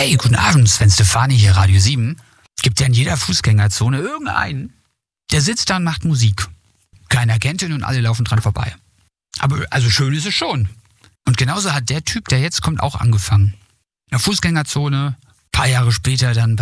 Hey, guten Abend, Sven Stefani hier, Radio 7. Gibt ja in jeder Fußgängerzone irgendeinen, der sitzt da und macht Musik. Keiner kennt ihn und alle laufen dran vorbei. Aber also schön ist es schon. Und genauso hat der Typ, der jetzt kommt, auch angefangen. In der Fußgängerzone, paar Jahre später dann